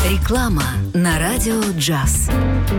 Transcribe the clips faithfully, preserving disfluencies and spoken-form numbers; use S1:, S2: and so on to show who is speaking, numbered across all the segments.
S1: Реклама на радио «Джаз».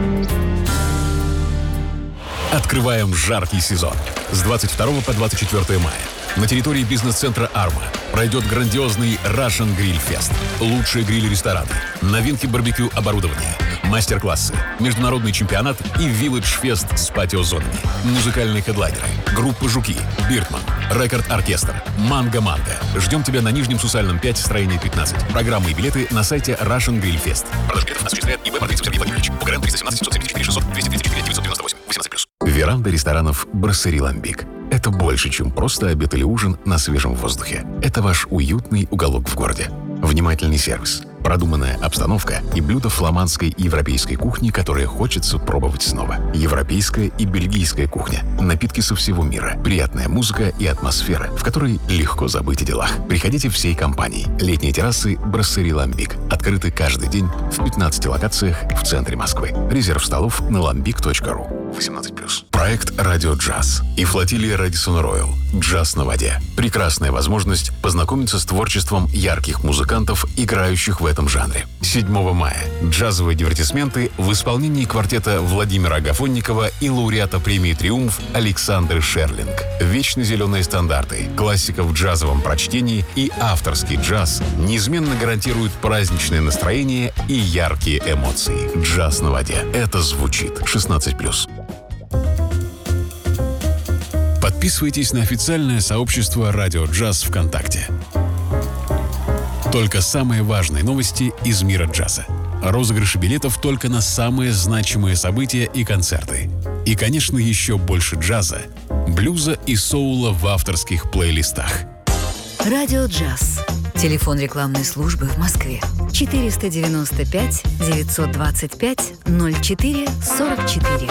S2: Открываем жаркий сезон. С двадцать второго по двадцать четвёртое мая на территории бизнес-центра «Арма» пройдет грандиозный Russian Grill Fest. Лучшие гриль-рестораны, новинки барбекю оборудования, мастер-классы, международный чемпионат и вилледж-фест с патио-зонами. Музыкальные хедлайнеры, группа «Жуки», «Биртман», «Рекорд-оркестр», «Манго-манго». Ждем тебя на Нижнем Сусальном пять, строение пятнадцать. Программы и билеты на сайте Russian Grill Fest. Продажа билетов осуществляет ИБ Маргритцев Сергей Владимирович. УГРН триста семнадцать семьсот семьдесят четыре шестьсот двести тридцать четыре девятьсот девяносто восемь. восемнадцать плюс.
S3: Веранда ресторанов «Брасserie Lambic». Это больше, чем просто обед или ужин на свежем воздухе. Это ваш уютный уголок в городе. Внимательный сервис, продуманная обстановка и блюда фламандской и европейской кухни, которые хочется пробовать снова. Европейская и бельгийская кухня, напитки со всего мира, приятная музыка и атмосфера, в которой легко забыть о делах. Приходите всей компанией. Летние террасы «Брасserie Lambic» открыты каждый день в пятнадцати локациях в центре Москвы. Резерв столов на lambic точка ру. восемнадцать плюс. Проект «Радио Джаз» и флотилия Radisson Royal «Джаз на воде». Прекрасная возможность познакомиться с творчеством ярких музыкантов, играющих в этом жанре. седьмого мая. Джазовые дивертисменты в исполнении квартета Владимира Агафонникова и лауреата премии «Триумф» Александры Шерлинг. Вечно зеленые стандарты, классика в джазовом прочтении и авторский джаз неизменно гарантируют праздничное настроение и яркие эмоции. «Джаз на воде». Это звучит. шестнадцать плюс.
S2: Подписывайтесь на официальное сообщество «Радио Джаз» ВКонтакте. Только самые важные новости из мира джаза. Розыгрыши билетов только на самые значимые события и концерты. И, конечно, еще больше джаза, блюза и соула в авторских плейлистах.
S1: Радио «Джаз». Телефон рекламной службы в Москве. четыреста девяносто пять девятьсот двадцать пять ноль четыре сорок четыре.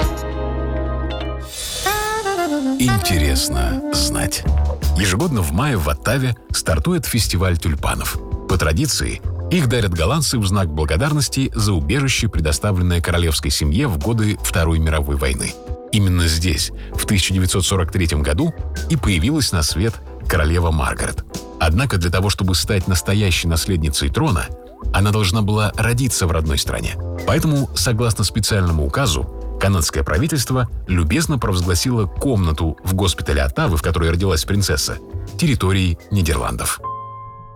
S3: Интересно знать. Ежегодно в мае в Оттаве стартует фестиваль тюльпанов. По традиции, их дарят голландцы в знак благодарности за убежище, предоставленное королевской семье в годы Второй мировой войны. Именно здесь, в тысяча девятьсот сорок третьем году, и появилась на свет королева Маргарет. Однако для того, чтобы стать настоящей наследницей трона, она должна была родиться в родной стране. Поэтому, согласно специальному указу, канадское правительство любезно провозгласило комнату в госпитале Оттавы, в которой родилась принцесса, территорией Нидерландов.